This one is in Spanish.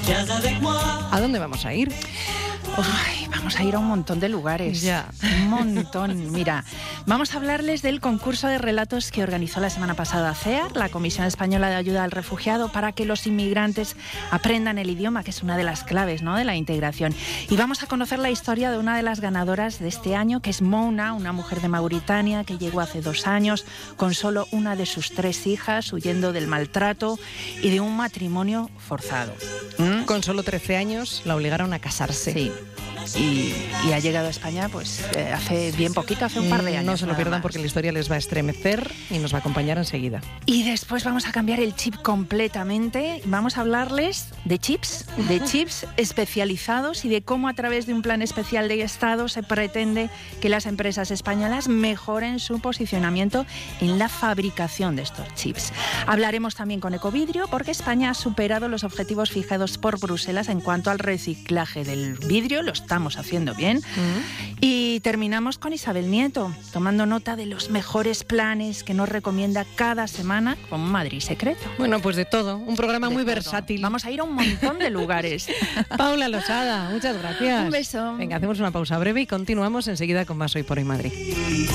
¿A dónde vamos a ir? Uy, vamos a ir a un montón de lugares. Ya. Un montón. Mira, vamos a hablarles del concurso de relatos que organizó la semana pasada CEAR, la Comisión Española de Ayuda al Refugiado, para que los inmigrantes aprendan el idioma, que es una de las claves, ¿no?, de la integración. Y vamos a conocer la historia de una de las ganadoras de este año, que es Mouna, una mujer de Mauritania que llegó hace 2 años con solo una de sus 3 hijas, huyendo del maltrato y de un matrimonio forzado. Con solo 13 años la obligaron a casarse. Sí. Y ha llegado a España pues hace bien poquito, hace un par de años. No se lo pierdan porque la historia les va a estremecer y nos va a acompañar enseguida. Y después vamos a cambiar el chip completamente. Vamos a hablarles de chips especializados y de cómo a través de un plan especial de Estado se pretende que las empresas españolas mejoren su posicionamiento en la fabricación de estos chips. Hablaremos también con Ecovidrio porque España ha superado los objetivos fijados por Bruselas en cuanto al reciclaje del vidrio. Lo estamos haciendo bien. Y terminamos con Isabel Nieto, tomando nota de los mejores planes que nos recomienda cada semana con Madrid Secreto. Bueno, pues de todo. Un programa muy versátil. Vamos a ir a un montón de lugares. Paula Losada, muchas gracias. Un beso. Venga, hacemos una pausa breve y continuamos enseguida con más Hoy por Hoy Madrid.